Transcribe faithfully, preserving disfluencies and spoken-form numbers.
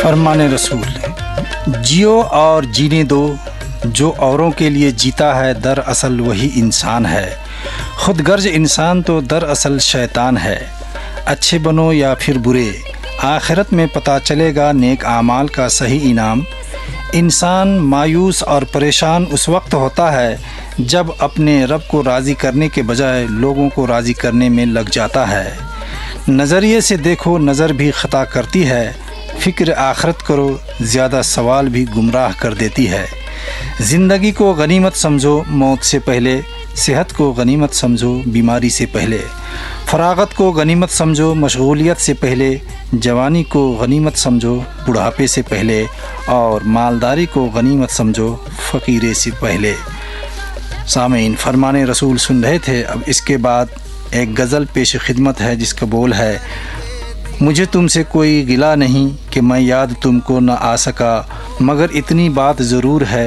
فرمان رسول، جیو اور جینے دو، جو اوروں کے لیے جیتا ہے دراصل وہی انسان ہے، خود غرض انسان تو دراصل شیطان ہے، اچھے بنو یا پھر برے، آخرت میں پتہ چلے گا نیک اعمال کا صحیح انعام۔ انسان مایوس اور پریشان اس وقت ہوتا ہے جب اپنے رب کو راضی کرنے کے بجائے لوگوں کو راضی کرنے میں لگ جاتا ہے۔ نظریے سے دیکھو نظر بھی خطا کرتی ہے، فکر آخرت کرو زیادہ سوال بھی گمراہ کر دیتی ہے۔ زندگی کو غنیمت سمجھو موت سے پہلے، صحت کو غنیمت سمجھو بیماری سے پہلے، فراغت کو غنیمت سمجھو مشغولیت سے پہلے، جوانی کو غنیمت سمجھو بڑھاپے سے پہلے، اور مالداری کو غنیمت سمجھو فقیرے سے پہلے۔ سامعین، فرمان رسول سن رہے تھے۔ اب اس کے بعد ایک غزل پیش خدمت ہے جس کا بول ہے: مجھے تم سے کوئی گلہ نہیں کہ میں یاد تم کو نہ آ سکا، مگر اتنی بات ضرور ہے